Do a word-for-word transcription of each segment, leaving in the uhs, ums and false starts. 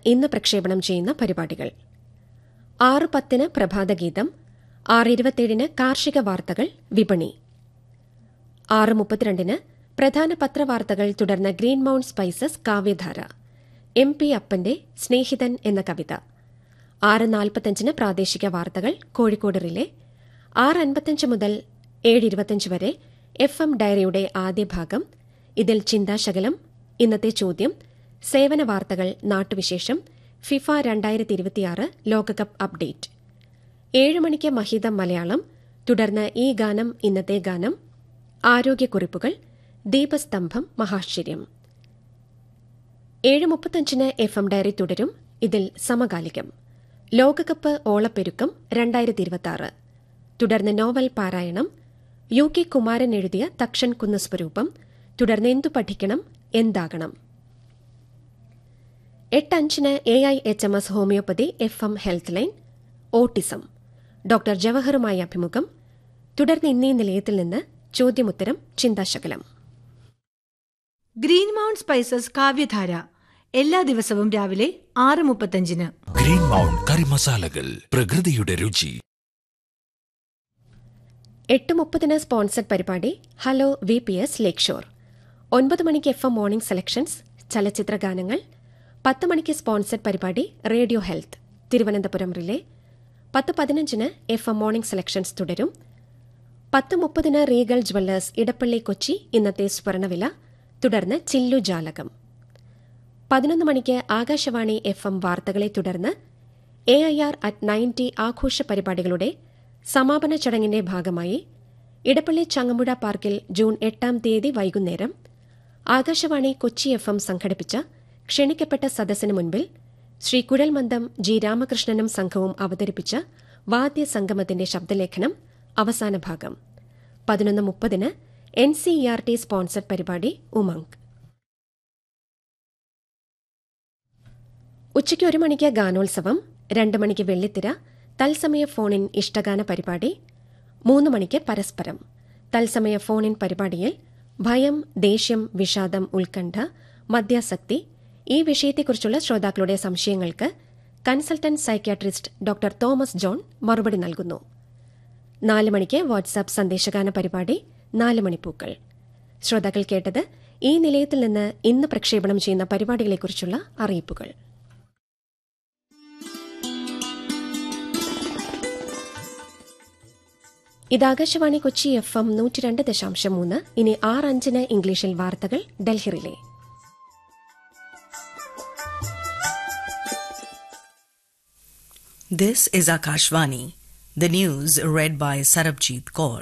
ഇന്ന് പ്രക്ഷേപണം ചെയ്യുന്ന പരിപാടികൾ: ആറ് പത്തിന് പ്രഭാതഗീതം, ആറ് ഇരുപത്തിയേഴിന് കാർഷിക വാർത്തകൾ വിപണി, ആറ് മുപ്പത്തിരണ്ടിന് പ്രധാന പത്രവാർത്തകൾ, തുടർന്ന് ഗ്രീൻ മൌണ്ട് സ്പൈസസ് കാവ്യധാര, എം പി അപ്പന്റെ സ്നേഹിതൻ എന്ന കവിത, ആറ് നാൽപ്പത്തഞ്ചിന് പ്രാദേശിക വാർത്തകൾ കോഴിക്കോട് റിലേ, ആറ് അൻപത്തഞ്ച് മുതൽ ഏഴ് ഇരുപത്തഞ്ച് വരെ എഫ് എം ഡയറിയുടെ ആദ്യ ഭാഗം. ഇതിൽ ചിന്താശകലം, ഇന്നത്തെ ചോദ്യം, സേവന വാർത്തകൾ, നാട്ടുവിശേഷം, ഫിഫ രണ്ടായിരത്തി ഇരുപത്തിയാറ് ലോകകപ്പ് അപ്ഡേറ്റ്. ഏഴ് മണിക്ക് മഹിതം മലയാളം, തുടർന്ന് ഈ ഗാനം ഇന്നത്തെ ഗാനം, ആരോഗ്യക്കുറിപ്പുകൾ, ദീപസ്തംഭം മഹാശ്ചര്യം. ഏഴ് മുപ്പത്തഞ്ചിന് എഫ് എം ഡയറി തുടരും. ഇതിൽ സമകാലികം, ലോകകപ്പ് ഓളപ്പെരുക്കം രണ്ടായിരത്തി ഇരുപത്തിയാറ്, തുടർന്ന് നോവൽ പാരായണം, യു കെ കുമാരൻ എഴുതിയ തക്ഷൻ കുന്ന് സ്വരൂപം, തുടർന്ന് എന്തു പഠിക്കണം എന്താകണം. എട്ട് അഞ്ചിന് A I H M S homeopathy F M health line, autism, doctor ജവഹറുമായി അഭിമുഖം, തുടർന്ന് ഇന്നീ നിലയത്തിൽ നിന്ന് ചോദ്യമുത്തരം, ചിന്താശകലം. ഗ്രീൻ മൗണ്ട് സ്പൈസസ് കാവ്യധാര എല്ലാ ദിവസവും രാവിലെ ആറ് മുപ്പത്തഞ്ചിന്. ഗ്രീൻ മൗണ്ട് കറി മസാലകൾ, പ്രകൃതിയുടെ രുചി. എട്ട് മുപ്പതിന് സ്പോൺസർഡ് പരിപാടി ഹലോ വി പി എസ് ലേക്ക് ഷോർ. ഒൻപത് മണിക്ക് എഫ് എം മോർണിംഗ് സെലക്ഷൻസ് ചലച്ചിത്ര ഗാനങ്ങൾ. പത്ത് മണിക്ക് സ്പോൺസർഡ് പരിപാടി റേഡിയോ ഹെൽത്ത് തിരുവനന്തപുരം റിലേ. പത്ത് പതിനഞ്ചിന് എഫ് എം മോർണിംഗ് സെലക്ഷൻസ് തുടരും. പത്ത് മുപ്പതിന് റീഗൽ ജ്വല്ലേഴ്സ് ഇടപ്പള്ളി കൊച്ചി ഇന്നത്തെ സ്വർണ്ണവില, തുടർന്ന് ചില്ലു ജാലകം. പതിനൊന്ന് മണിക്ക് ആകാശവാണി എഫ് എം വാർത്തകളെ തുടർന്ന് A I R at ninety ആഘോഷ പരിപാടികളുടെ സമാപന ചടങ്ങിന്റെ ഭാഗമായി ഇടപ്പള്ളി ചങ്ങമ്പുഴ പാർക്കിൽ ജൂൺ എട്ടാം തീയതി വൈകുന്നേരം ആകാശവാണി കൊച്ചി എഫ് എം സംഘടിപ്പിച്ച ക്ഷണിക്കപ്പെട്ട സദസ്സിന് മുൻപിൽ ശ്രീ കുഴൽമന്ദം ജി രാമകൃഷ്ണനും സംഘവും അവതരിപ്പിച്ച വാദ്യസംഗമത്തിന്റെ ശബ്ദലേഖനം അവസാന ഭാഗം. പതിനൊന്ന് മുപ്പതിന് N C E R T sponsored പരിപാടി ഉമംഗ്. ഉച്ചയ്ക്ക് ഒരു മണിക്ക് ഗാനോത്സവം, രണ്ട് മണിക്ക് വെള്ളിത്തിര തത്സമയ ഫോണിൻ ഇഷ്ടഗാന പരിപാടി, മൂന്ന് മണിക്ക് പരസ്പരം തത്സമയ ഫോണിൻ പരിപാടിയിൽ ഭയം, ദേഷ്യം, വിഷാദം, ഉത്കണ്ഠ, മദ്യാസക്തി ഈ വിഷയത്തെക്കുറിച്ചുള്ള ശ്രോതാക്കളുടെ സംശയങ്ങൾക്ക് consultant psychiatrist doctor Thomas John മറുപടി നൽകുന്നു. നാല് മണിക്ക് വാട്സാപ്പ് സന്ദേശഗാന പരിപാടി നാല് മണിപ്പൂക്കൾ. ശ്രോതാക്കൾ കേട്ടത് ഈ നിലയത്തിൽ നിന്ന് ഇന്ന് പ്രക്ഷേപണം ചെയ്യുന്ന പരിപാടികളെക്കുറിച്ചുള്ള അറിയിപ്പുകൾ. ഇത് ആകാശവാണി കൊച്ചി എഫ് എം നൂറ്റി രണ്ട് ദശാംശം മൂന്ന്. ഇനി ആറ് അഞ്ചിന് ഇംഗ്ലീഷിൽ വാർത്തകൾ Delhi relay. This is Akashvani. The news read by Sarabjit Kaur.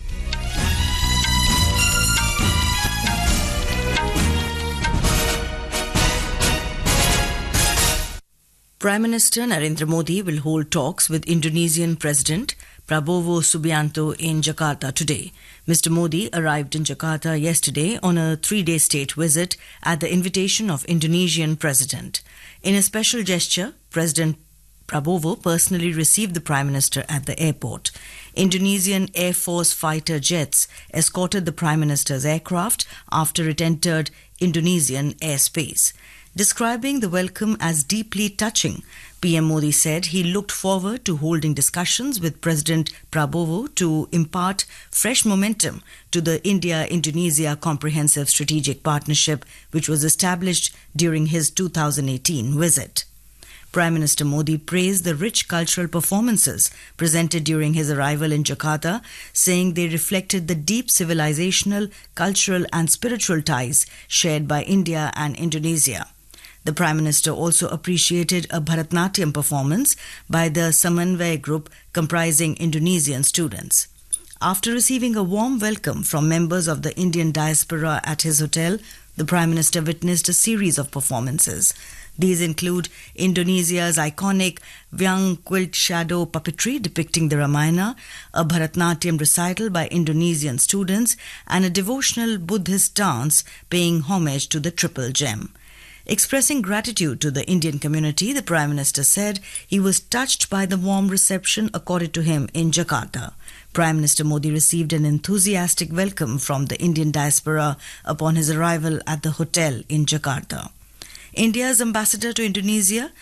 Prime Minister Narendra Modi will hold talks with Indonesian President Prabowo Subianto in Jakarta today. Mister Modi arrived in Jakarta yesterday on a three-day state visit at the invitation of Indonesian President. In a special gesture, President Prabowo personally received the Prime Minister at the airport. Indonesian Air Force fighter jets escorted the Prime Minister's aircraft after it entered Indonesian airspace. Describing the welcome as deeply touching, P M Modi said he looked forward to holding discussions with President Prabowo to impart fresh momentum to the India-Indonesia Comprehensive Strategic Partnership, which was established during his two thousand eighteen visit. Prime Minister Modi praised the rich cultural performances presented during his arrival in Jakarta, saying they reflected the deep civilizational, cultural and spiritual ties shared by India and Indonesia. The Prime Minister also appreciated a Bharatnatyam performance by the Samanvay group comprising Indonesian students. After receiving a warm welcome from members of the Indian diaspora at his hotel, the Prime Minister witnessed a series of performances. These include Indonesia's iconic Wayang quilt shadow puppetry depicting the Ramayana, a Bharatnatyam recital by Indonesian students, and a devotional Buddhist dance paying homage to the Triple Gem. Expressing gratitude to the Indian community, the Prime Minister said he was touched by the warm reception accorded to him in Jakarta. Prime Minister Modi received an enthusiastic welcome from the Indian diaspora upon his arrival at the hotel in Jakarta. India's ambassador to Indonesia,